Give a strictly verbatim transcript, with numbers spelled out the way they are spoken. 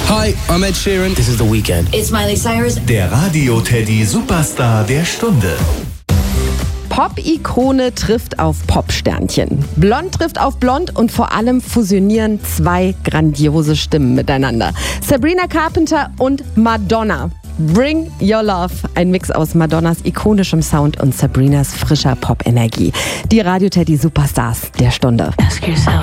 Hi, I'm Ed Sheeran. This is The Weeknd. It's Miley Cyrus. Der Radio-Teddy Superstar der Stunde. Pop-Ikone trifft auf Pop-Sternchen. Blond trifft auf Blond und vor allem fusionieren zwei grandiose Stimmen miteinander. Sabrina Carpenter und Madonna. Bring Your Love, ein Mix aus Madonnas ikonischem Sound und Sabrinas frischer Pop-Energie. Die Radio-Teddy Superstars der Stunde. Ask yourself.